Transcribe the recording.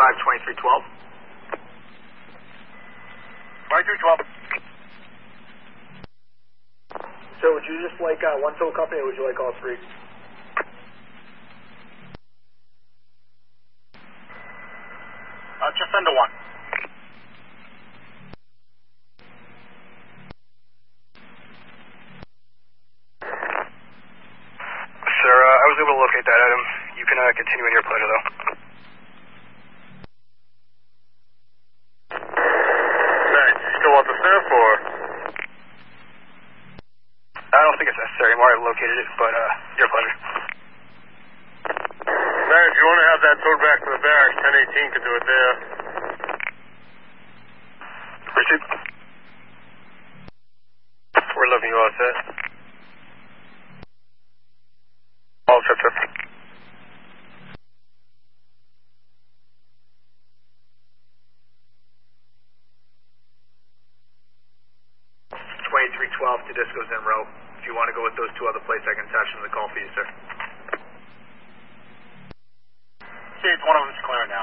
2312. 2312. So would you just like one tow company, or would you like all three? Just send to one. Sir, I was able to locate that item. You can continue in your pleasure, though. Thanks. You still want the staff, or? I don't think it's necessary anymore. I located it, but your pleasure. Man, if you want to have that towed back to the barracks, 1018 can do it there. Richard? We're looking all set. All set, sir. To Disco's in row. If you want to go with those two other plates, I can attach them to the call for you, sir. See, it's one of them's clear now.